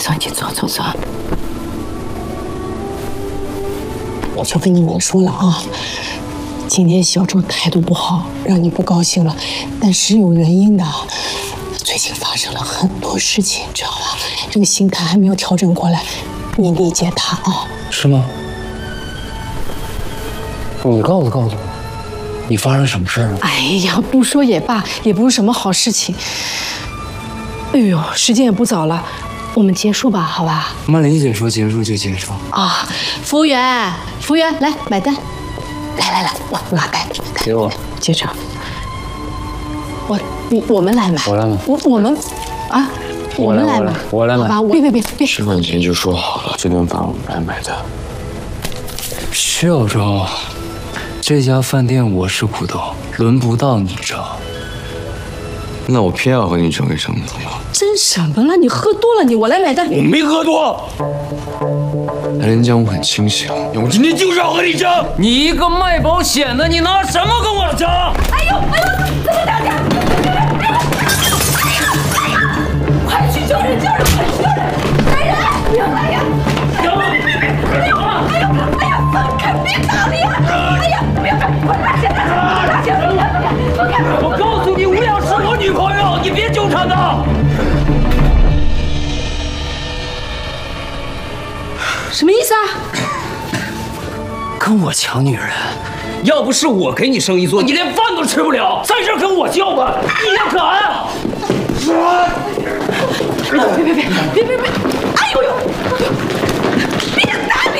坐，你坐。我就跟你们说了啊，今天小周态度不好，让你不高兴了，但是有原因的。最近发生了很多事情，知道吧？这个心态还没有调整过来，你理解他啊？ 是吗？你告诉我，你发生什么事了？ 哎呀，不说也罢，也不是什么好事情。哎呦，时间也不早了，我们结束吧，好吧？ 曼玲姐说结束就结束啊！服务员，来买单，来，我拿单， 给我结账。我们来买， 我来买， 我们啊，我们来买， 我来买。 好吧，别， 吃饭前就说好了，这顿饭我们来买的。 徐小周，这家饭店我是股东，轮不到你争。 那我偏要和你争一争怎么样？ 争什么了？你喝多了，我来买单。 我没喝多。来人江湖很清醒，我今天就是要和你争。 你一个卖保险的，你拿什么跟我争？ 哎呦，这是打架！快去救人！快去救人！来人！哎呀！放开！别打了呀！哎呀，不要打！我大姐，放开！ 我告诉你，吴雅是我女朋友，你别纠缠她。 什么意思啊？ 跟我抢女人，要不是我给你生意做，你连饭都吃不了，在这跟我叫吧，你要敢？ 别！哎呦！